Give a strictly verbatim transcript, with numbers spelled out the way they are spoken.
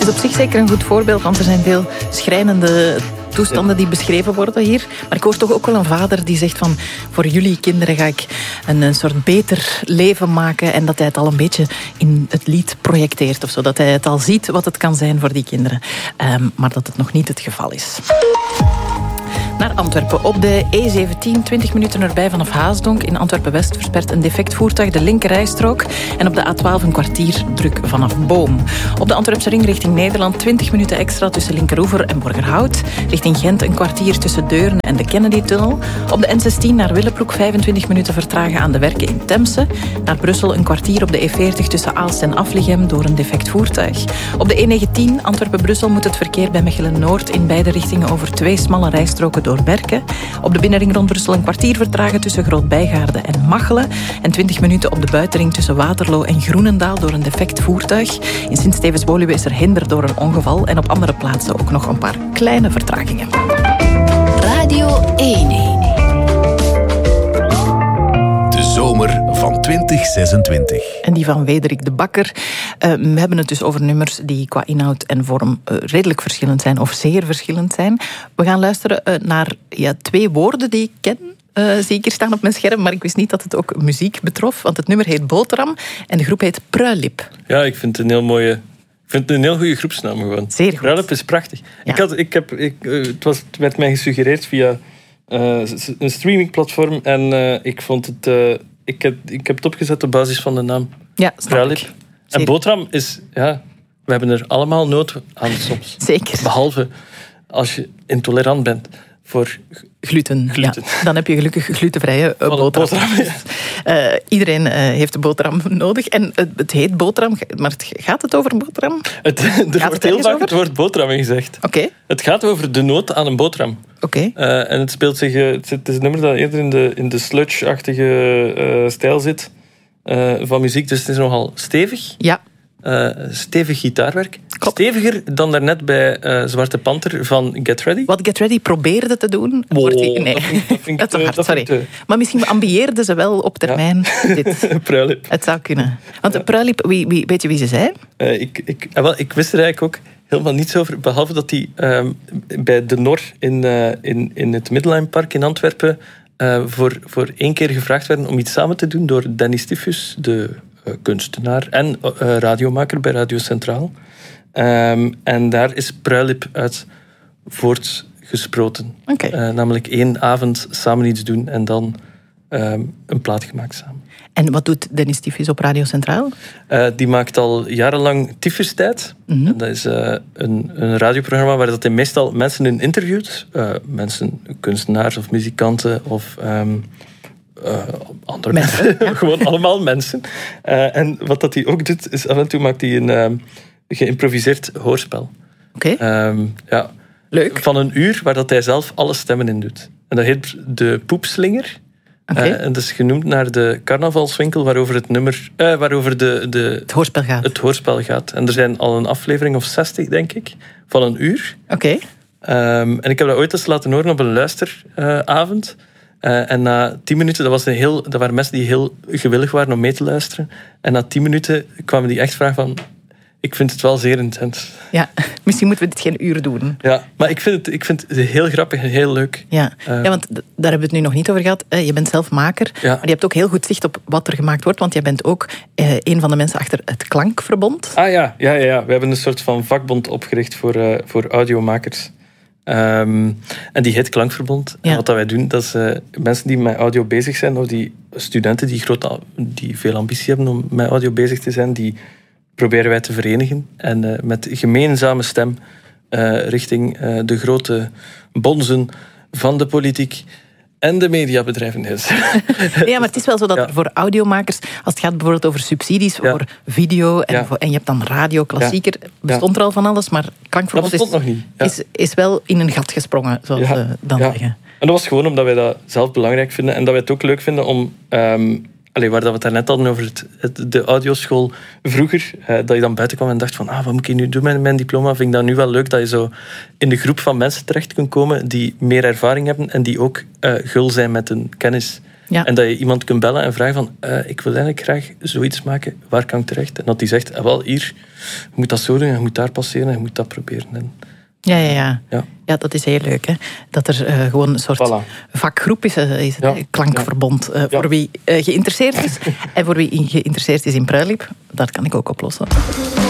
is op zich zeker een goed voorbeeld, want er zijn veel schrijnende toestanden die beschreven worden hier. Maar ik hoor toch ook wel een vader die zegt van, voor jullie kinderen ga ik een, een soort beter leven maken, en dat hij het al een beetje in het lied projecteert of zo. Dat hij het al ziet wat het kan zijn voor die kinderen. Um, maar dat het nog niet het geval is. Naar Antwerpen. Op de E zeventien, twintig minuten erbij vanaf Haasdonk. In Antwerpen-West verspert een defect voertuig de linkerrijstrook. En op de A twaalf een kwartier druk vanaf Boom. Op de Antwerpse ring richting Nederland twintig minuten extra tussen Linkeroever en Borgerhout. Richting Gent een kwartier tussen Deurne en de Kennedy-tunnel. Op de N zestien naar Willebroek vijfentwintig minuten vertragen aan de werken in Temse. Naar Brussel een kwartier op de E veertig tussen Aalst en Afligem door een defect voertuig. Op de E negentien Antwerpen-Brussel moet het verkeer bij Mechelen-Noord in beide richtingen over twee smalle rijstroken door Berken. Op de binnenring rond Brussel een kwartier vertragen tussen Groot-Bijgaarde en Machelen. En twintig minuten op de buitenring tussen Waterloo en Groenendaal door een defect voertuig. In Sint-Stevens-Woluwe is er hinder door een ongeval. En op andere plaatsen ook nog een paar kleine vertragingen. Radio één. De zomer van twintig zesentwintig. En die van Wederik de Bakker. Uh, we hebben het dus over nummers die qua inhoud en vorm uh, redelijk verschillend zijn of zeer verschillend zijn. We gaan luisteren uh, naar ja, twee woorden die ik ken. Uh, zie ik hier staan op mijn scherm, maar ik wist niet dat het ook muziek betrof. Want het nummer heet Boterham en de groep heet Pruilip. Ja, ik vind het een heel mooie... Ik vind het een heel goede groepsnaam gewoon. Zeer goed. Pruilip is prachtig. Ja. Ik had, ik heb, ik, uh, het, was, het werd mij gesuggereerd via uh, een streamingplatform en uh, ik vond het... Uh, ik, heb, ik heb het opgezet op basis van de naam Ja, snap Pruilip. ik. En boterham is... Ja, we hebben er allemaal nood aan soms. Zeker. Behalve als je intolerant bent voor gluten. gluten. Ja, dan heb je gelukkig glutenvrije uh, boterham. boterham ja. uh, iedereen uh, heeft de boterham nodig. En uh, het heet boterham, maar het, gaat het over boterham? Het, er gaat wordt het heel vaak over? het woord boterham in gezegd. Oké. Okay. Het gaat over de nood aan een boterham. Oké. Okay. Uh, en het speelt zich... Uh, het is een nummer dat eerder in de, in de sludge-achtige uh, stijl zit uh, van muziek. Dus het is nogal stevig. Ja. Uh, stevig gitaarwerk. Klopt. Steviger dan daarnet bij uh, Zwarte Panter van Get Ready. Wat Get Ready probeerde te doen... Oh, wordt die, nee, dat vind, dat vind dat is te, hard, dat sorry. te... Maar misschien ambieerden ze wel op termijn ja. dit. Pruilip. Het zou kunnen. Want ja. Pruilip, wie, wie, weet je wie ze zijn? Uh, ik, ik, wel, ik wist er eigenlijk ook helemaal niets over, behalve dat die uh, bij de Nor in, uh, in, in het Middellijnpark in Antwerpen uh, voor, voor één keer gevraagd werden om iets samen te doen door Danny Stiefus, de uh, kunstenaar en uh, radiomaker bij Radio Centraal. Um, en daar is Pruilip uit voortgesproten. Okay. Uh, namelijk één avond samen iets doen en dan um, een plaat gemaakt samen. En wat doet Dennis Stiefus op Radio Centraal? Uh, die maakt al jarenlang Tyfustijd. Mm-hmm. Dat is uh, een, een radioprogramma waar dat hij meestal mensen in interviewt. Uh, mensen, kunstenaars of muzikanten of um, uh, andere mensen. mensen. Ja. Gewoon allemaal mensen. Uh, en wat dat hij ook doet, is af en toe maakt hij een uh, geïmproviseerd hoorspel. Oké. Okay. Um, ja. Leuk. Van een uur waar dat hij zelf alle stemmen in doet. En dat heet De Poepslinger. Okay. Uh, en dat is genoemd naar de carnavalswinkel waarover het nummer, uh, waarover de, de, het, hoorspel gaat. het hoorspel gaat. En er zijn al een aflevering of zestig, denk ik, van een uur. Oké. Okay. Um, en ik heb dat ooit eens laten horen op een luisteravond. Uh, en na tien minuten, dat, was een heel, dat waren mensen die heel gewillig waren om mee te luisteren. En na tien minuten kwamen die echt vragen van... Ik vind het wel zeer intens. Ja, misschien moeten we dit geen uur doen. Ja, maar ik vind het, ik vind het heel grappig en heel leuk. Ja, uh, ja want daar hebben we het nu nog niet over gehad. Je bent zelf maker, ja. maar je hebt ook heel goed zicht op wat er gemaakt wordt. Want jij bent ook uh, een van de mensen achter het Klankverbond. Ah ja, ja, ja, ja. We hebben een soort van vakbond opgericht voor, uh, voor audiomakers. Um, en die heet Klankverbond. Ja. En wat dat wij doen, dat is uh, mensen die met audio bezig zijn, of die studenten die, groot, die veel ambitie hebben om met audio bezig te zijn, die... proberen wij te verenigen en uh, met gemeenzame stem uh, richting uh, de grote bonzen van de politiek en de mediabedrijven is. Ja, maar het is wel zo dat ja. er voor audiomakers, als het gaat bijvoorbeeld over subsidies ja. voor video en, ja. voor, en je hebt dan radio, klassieker, ja. bestond er al van alles, maar Klankverbond is, nog niet. Ja. is, is wel in een gat gesprongen, zoals ja. we dan ja. zeggen. En dat was gewoon omdat wij dat zelf belangrijk vinden en dat wij het ook leuk vinden om... Um, Allee, waar dat we het daarnet hadden over het, het, de audioschool vroeger, eh, dat je dan buiten kwam en dacht van, ah, wat moet ik nu doen met mijn diploma? Vind ik dat nu wel leuk dat je zo in de groep van mensen terecht kunt komen die meer ervaring hebben en die ook uh, gul zijn met hun kennis. Ja. En dat je iemand kunt bellen en vragen van, uh, ik wil eigenlijk graag zoiets maken, waar kan ik terecht? En dat die zegt, ah, wel, hier, je moet dat zo doen, je moet daar passeren, je moet dat proberen. En, ja, ja, ja, ja. Ja, dat is heel leuk. Hè? Dat er uh, gewoon een soort voilà. vakgroep is, uh, is het, ja. klankverbond, uh, ja. voor wie uh, geïnteresseerd is. En voor wie geïnteresseerd is in Pruilip, dat kan ik ook oplossen.